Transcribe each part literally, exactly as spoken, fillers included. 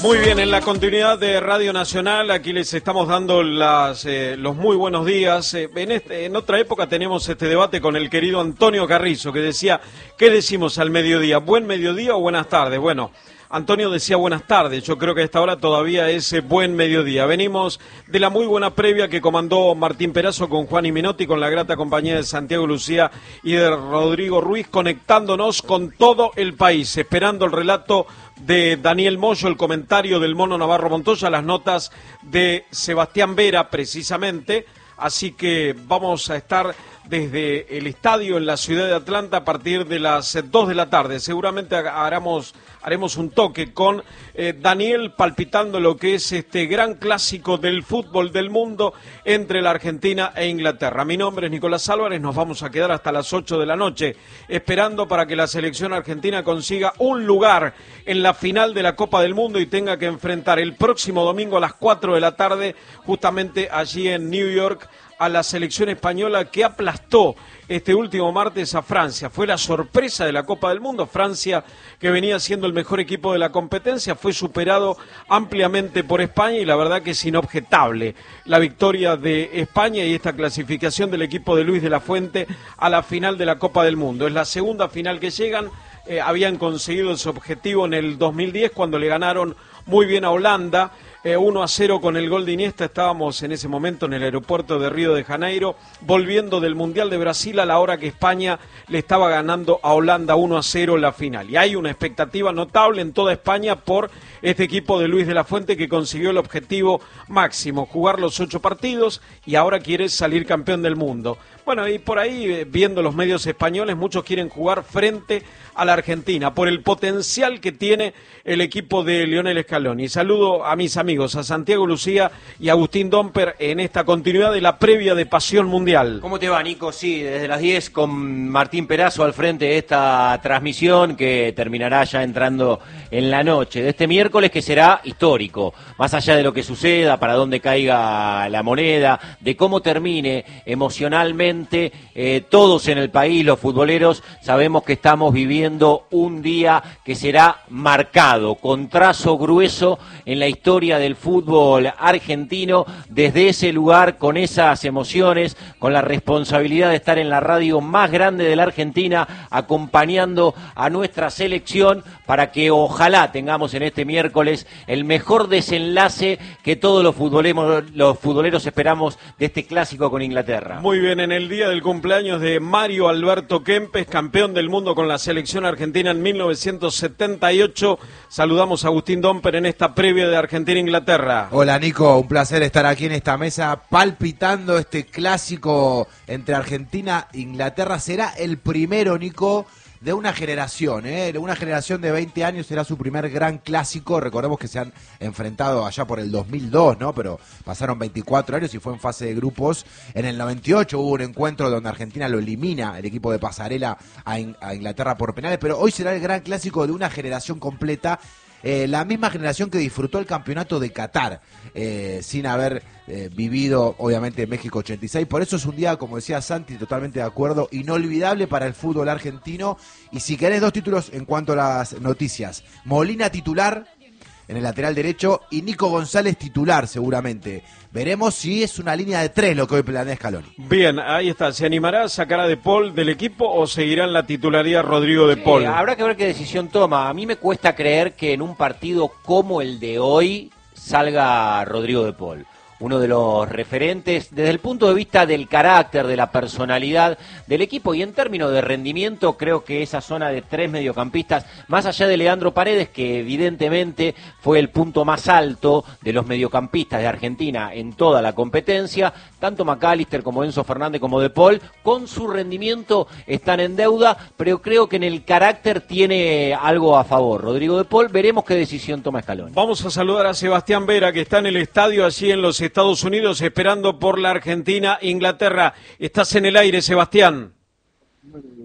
Muy bien, en la continuidad de Radio Nacional, aquí les estamos dando las, eh, los muy buenos días. Eh, en, este, en otra época teníamos este debate con el querido Antonio Carrizo, que decía, ¿qué decimos al mediodía? ¿Buen mediodía o buenas tardes? Bueno, Antonio decía buenas tardes, yo creo que a esta hora todavía es eh, buen mediodía. Venimos de la muy buena previa que comandó Martín Perazo con Juan y Menotti, con la grata compañía de Santiago Lucía y de Rodrigo Ruiz, conectándonos con todo el país, esperando el relato de Daniel Moyo, el comentario del Mono Navarro Montoya, las notas de Sebastián Vera precisamente, así que vamos a estar desde el estadio en la ciudad de Atlanta a partir de las dos de la tarde. Seguramente haremos, haremos un toque con eh, Daniel palpitando lo que es este gran clásico del fútbol del mundo entre la Argentina e Inglaterra. Mi nombre es Nicolás Álvarez, nos vamos a quedar hasta las ocho de la noche esperando para que la selección argentina consiga un lugar en la final de la Copa del Mundo y tenga que enfrentar el próximo domingo a las cuatro de la tarde justamente allí en New York a la selección española que aplastó este último martes a Francia. Fue la sorpresa de la Copa del Mundo. Francia, que venía siendo el mejor equipo de la competencia, fue superado ampliamente por España y la verdad que es inobjetable la victoria de España y esta clasificación del equipo de Luis de la Fuente a la final de la Copa del Mundo. Es la segunda final que llegan. Eh, habían conseguido ese objetivo en el dos mil diez cuando le ganaron muy bien a Holanda. Eh, uno a cero con el gol de Iniesta, estábamos en ese momento en el aeropuerto de Río de Janeiro, volviendo del Mundial de Brasil a la hora que España le estaba ganando a Holanda uno a cero la final. Y hay una expectativa notable en toda España por este equipo de Luis de la Fuente que consiguió el objetivo máximo, jugar los ocho partidos y ahora quiere salir campeón del mundo. Bueno, y por ahí, viendo los medios españoles, muchos quieren jugar frente a la Argentina por el potencial que tiene el equipo de Lionel Scaloni. Saludo a mis amigos, a Santiago Lucía y a Agustín Domper en esta continuidad de la previa de Pasión Mundial. ¿Cómo te va, Nico? Sí, desde las diez con Martín Perazo al frente de esta transmisión que terminará ya entrando en la noche de este miércoles, que será histórico, más allá de lo que suceda, para dónde caiga la moneda, de cómo termine emocionalmente. Eh, todos en el país, los futboleros, sabemos que estamos viviendo un día que será marcado, con trazo grueso en la historia del fútbol argentino, desde ese lugar, con esas emociones, con la responsabilidad de estar en la radio más grande de la Argentina, acompañando a nuestra selección, para que ojalá tengamos en este miércoles el mejor desenlace que todos los futboleros, los futboleros esperamos de este clásico con Inglaterra. Muy bien, en el día del cumpleaños de Mario Alberto Kempes, campeón del mundo con la selección argentina en mil novecientos setenta y ocho. Saludamos a Agustín Domper en esta previa de Argentina-Inglaterra. Hola Nico, un placer estar aquí en esta mesa palpitando este clásico entre Argentina e Inglaterra. Será el primero, Nico, de una generación, ¿eh? Una generación de veinte años, será su primer gran clásico. Recordemos que se han enfrentado allá por el dos mil dos, ¿no? Pero pasaron veinticuatro años y fue en fase de grupos. En el noventa y ocho hubo un encuentro donde Argentina lo elimina, el equipo de Pasarela, a, In- a Inglaterra por penales. Pero hoy será el gran clásico de una generación completa. Eh, la misma generación que disfrutó el campeonato de Qatar, eh, sin haber eh, vivido, obviamente, México ochenta y seis. Por eso es un día, como decía Santi, totalmente de acuerdo, inolvidable para el fútbol argentino. Y si querés, dos títulos en cuanto a las noticias. Molina titular en el lateral derecho y Nico González titular, seguramente. Veremos si es una línea de tres lo que hoy planea Scaloni. Bien, ahí está. ¿Se animará a sacar a De Paul del equipo o seguirá en la titularidad Rodrigo De Paul? Sí, habrá que ver qué decisión toma. A mí me cuesta creer que en un partido como el de hoy salga Rodrigo De Paul, uno de los referentes desde el punto de vista del carácter, de la personalidad del equipo, y en términos de rendimiento creo que esa zona de tres mediocampistas, más allá de Leandro Paredes, que evidentemente fue el punto más alto de los mediocampistas de Argentina en toda la competencia, tanto McAllister como Enzo Fernández como De Paul, con su rendimiento están en deuda, pero creo que en el carácter tiene algo a favor Rodrigo De Paul. Veremos qué decisión toma Scaloni. Vamos a saludar a Sebastián Vera, que está en el estadio allí en los Estados Unidos esperando por la Argentina-Inglaterra. Estás en el aire, Sebastián.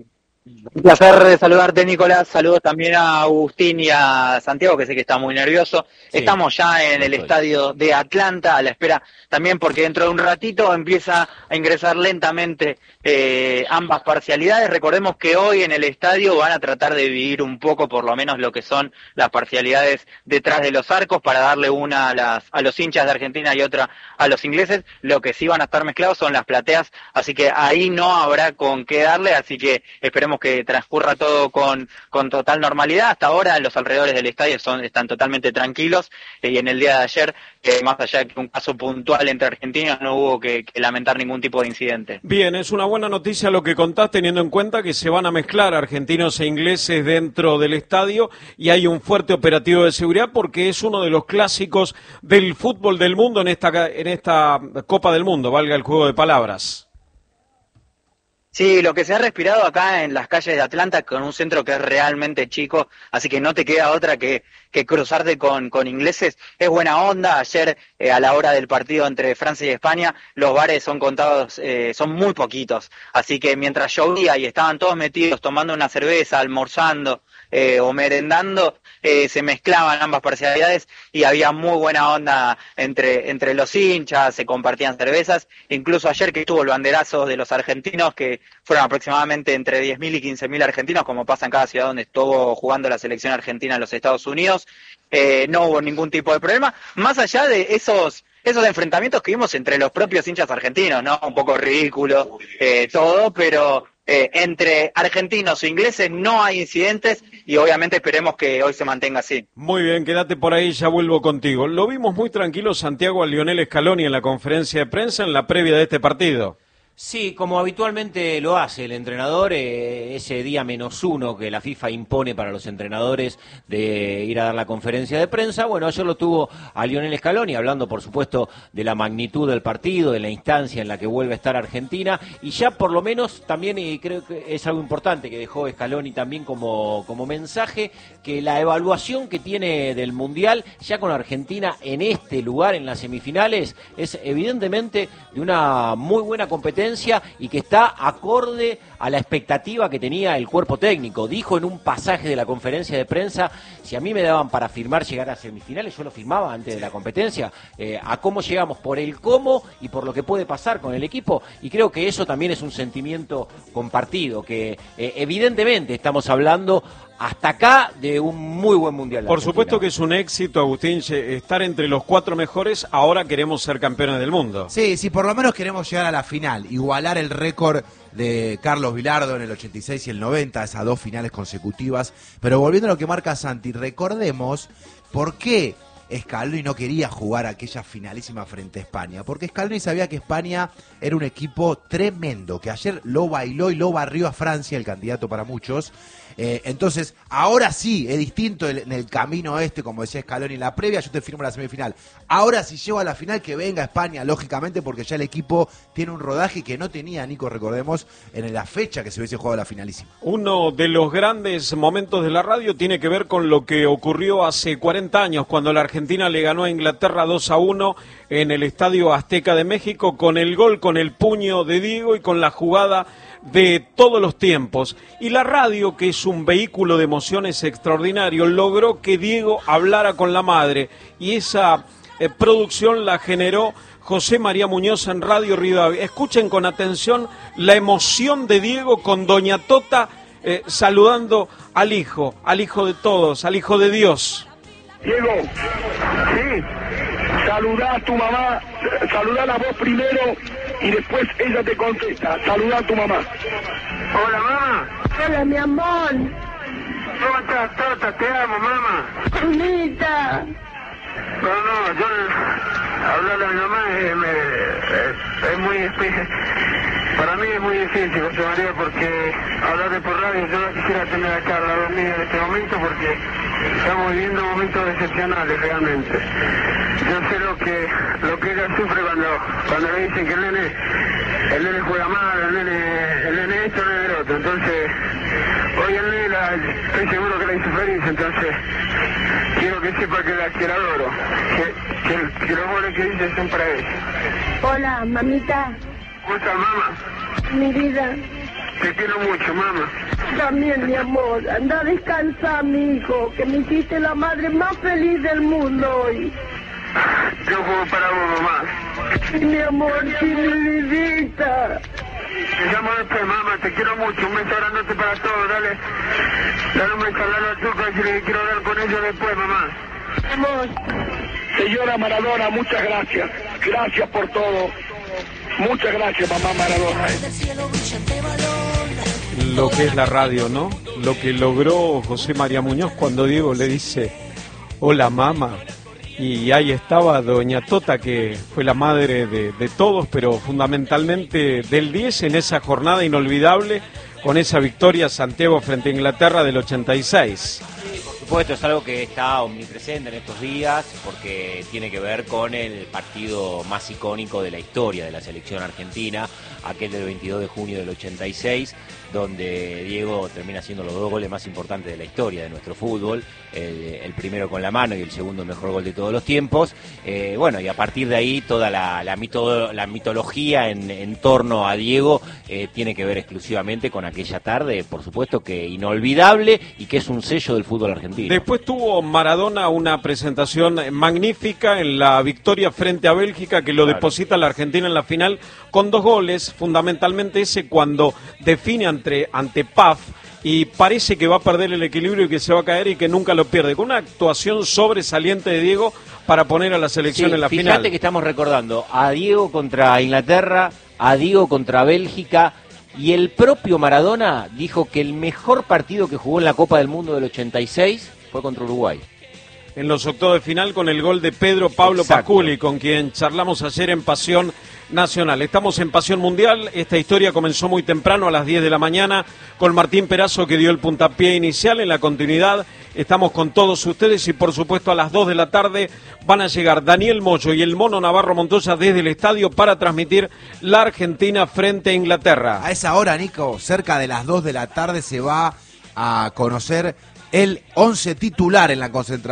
Un placer de saludarte, Nicolás. Saludos también a Agustín y a Santiago, que sé que está muy nervioso. Sí, estamos ya en el estadio de Atlanta, a la espera también porque dentro de un ratito empieza a ingresar lentamente eh, ambas parcialidades. Recordemos que hoy en el estadio van a tratar de dividir un poco, por lo menos, lo que son las parcialidades detrás de los arcos, para darle una a, las, a los hinchas de Argentina y otra a los ingleses. Lo que sí van a estar mezclados son las plateas, así que ahí no habrá con qué darle, así que esperemos que transcurra todo con, con total normalidad. Hasta ahora los alrededores del estadio son, están totalmente tranquilos, eh, y en el día de ayer, eh, más allá de que un caso puntual entre argentinos, no hubo que, que lamentar ningún tipo de incidente. Bien, es una buena noticia lo que contás, teniendo en cuenta que se van a mezclar argentinos e ingleses dentro del estadio y hay un fuerte operativo de seguridad porque es uno de los clásicos del fútbol del mundo en esta, en esta Copa del Mundo, valga el juego de palabras. Sí, lo que se ha respirado acá en las calles de Atlanta, con un centro que es realmente chico, así que no te queda otra que, que cruzarte con, con ingleses, es buena onda. Ayer, eh, a la hora del partido entre Francia y España, los bares son contados, eh, son muy poquitos, así que mientras llovía y estaban todos metidos tomando una cerveza, almorzando eh, o merendando, eh, se mezclaban ambas parcialidades y había muy buena onda entre, entre los hinchas, se compartían cervezas. Incluso ayer, que estuvo el banderazo de los argentinos, que fueron aproximadamente entre diez mil y quince mil argentinos, como pasa en cada ciudad donde estuvo jugando la selección argentina en los Estados Unidos, eh, no hubo ningún tipo de problema, más allá de esos esos enfrentamientos que vimos entre los propios hinchas argentinos, ¿no? Un poco ridículo eh, todo, pero eh, entre argentinos e ingleses no hay incidentes y obviamente esperemos que hoy se mantenga así. Muy bien, quédate por ahí, ya vuelvo contigo. Lo vimos muy tranquilo, Santiago, a Lionel Scaloni en la conferencia de prensa en la previa de este partido. Sí, como habitualmente lo hace el entrenador, eh, ese día menos uno que la FIFA impone para los entrenadores de ir a dar la conferencia de prensa. Bueno, ayer lo tuvo a Lionel Scaloni, hablando por supuesto de la magnitud del partido, de la instancia en la que vuelve a estar Argentina, y ya por lo menos también, y creo que es algo importante que dejó Scaloni también como, como mensaje, que la evaluación que tiene del Mundial, ya con Argentina en este lugar, en las semifinales, es evidentemente de una muy buena competencia y que está acorde a la expectativa que tenía el cuerpo técnico. Dijo en un pasaje de la conferencia de prensa, si a mí me daban para firmar llegar a semifinales, yo lo firmaba antes de la competencia, eh, a cómo llegamos, por el cómo y por lo que puede pasar con el equipo, y creo que eso también es un sentimiento compartido, que eh, evidentemente estamos hablando hasta acá de un muy buen mundial. Por supuesto que es un éxito, Agustín, estar entre los cuatro mejores. Ahora queremos ser campeones del mundo. Sí, sí, por lo menos queremos llegar a la final, igualar el récord de Carlos Bilardo en el ochenta y seis y el noventa, esas dos finales consecutivas. Pero volviendo a lo que marca Santi, recordemos por qué Scaloni no quería jugar aquella finalísima frente a España, porque Scaloni sabía que España era un equipo tremendo, que ayer lo bailó y lo barrió a Francia, el candidato para muchos. Eh, entonces, ahora sí, es distinto el, en el camino este, como decía Scaloni en la previa, yo te firmo la semifinal. Ahora si llego a la final, que venga España, lógicamente, porque ya el equipo tiene un rodaje que no tenía, Nico, recordemos, en la fecha que se hubiese jugado la finalísima. Uno de los grandes momentos de la radio tiene que ver con lo que ocurrió hace cuarenta años, cuando la Argentina le ganó a Inglaterra dos a uno en el Estadio Azteca de México, con el gol, con el puño de Diego y con la jugada de todos los tiempos. Y la radio, que es un vehículo de emociones extraordinario, logró que Diego hablara con la madre, y esa eh, producción la generó José María Muñoz en Radio Rivadavia. Escuchen con atención la emoción de Diego con doña Tota eh, saludando al hijo, al hijo de todos, al hijo de Dios. Diego, sí, saludá a tu mamá, saludá a vos primero y después ella te contesta. Saludá a tu mamá. Hola, mamá. Hola, mi amor. ¿Cómo estás, Tota? Te amo, mamá. Mamita. No, no, yo hablar a mi mamá es, me, es, es muy especial. Para mí es muy difícil, José María, porque hablar por radio, yo no quisiera tener acá al lado mío en este momento, porque estamos viviendo momentos excepcionales realmente. Yo sé lo que lo que ella sufre cuando cuando le dicen que el nene el nene juega mal, el nene el nene esto, el nene el otro. Entonces, hoy el nene la, estoy seguro que la hizo feliz, entonces quiero que sepa que la, que la adoro, que, que, que los goles que dice son para él. Hola, mamita. ¿Cómo estás, mamá? Mi vida. Te quiero mucho, mamá. También, mi amor. Anda a descansar, mi hijo, que me hiciste la madre más feliz del mundo hoy. Yo juego para vos, mamá. Sí, mi amor, sí, mi vidita. Te llamo después, mamá. Te quiero mucho. Un beso grandote para todos. Dale. Dale un beso a la azúcar si le quiero hablar con ellos después, mamá. Amor. Señora Maradona, muchas gracias. Gracias por todo. Muchas gracias, mamá Maradona. Lo que es la radio, ¿no? Lo que logró José María Muñoz cuando Diego le dice, hola mamá. Y ahí estaba doña Tota, que fue la madre de, de todos, pero fundamentalmente del diez en esa jornada inolvidable, con esa victoria Santiago frente a Inglaterra del ochenta y seis. Por supuesto, es algo que está omnipresente en estos días porque tiene que ver con el partido más icónico de la historia de la selección argentina, aquel del veintidós de junio del ochenta y seis, donde Diego termina haciendo los dos goles más importantes de la historia de nuestro fútbol, el, el primero con la mano y el segundo el mejor gol de todos los tiempos. Eh, bueno, y a partir de ahí toda la, la, mito, la mitología en, en torno a Diego eh, tiene que ver exclusivamente con aquella tarde, por supuesto que inolvidable y que es un sello del fútbol argentino. Después tuvo Maradona una presentación magnífica en la victoria frente a Bélgica que lo claro. deposita la Argentina en la final con dos goles, fundamentalmente ese cuando define ante, ante P A F y parece que va a perder el equilibrio y que se va a caer y que nunca lo pierde, con una actuación sobresaliente de Diego para poner a la selección sí, en la fíjate final. Fíjate que estamos recordando a Diego contra Inglaterra, a Diego contra Bélgica. Y el propio Maradona dijo que el mejor partido que jugó en la Copa del Mundo del ochenta y seis fue contra Uruguay. En los octavos de final con el gol de Pedro Pablo Exacto. Paculi, con quien charlamos ayer en Pasión Nacional. Estamos en Pasión Mundial. Esta historia comenzó muy temprano, a las diez de la mañana, con Martín Perazo, que dio el puntapié inicial. En la continuidad estamos con todos ustedes y, por supuesto, a las dos de la tarde van a llegar Daniel Moyo y el Mono Navarro Montoya desde el estadio para transmitir la Argentina frente a Inglaterra. A esa hora, Nico, cerca de las dos de la tarde se va a conocer el once titular en la concentración.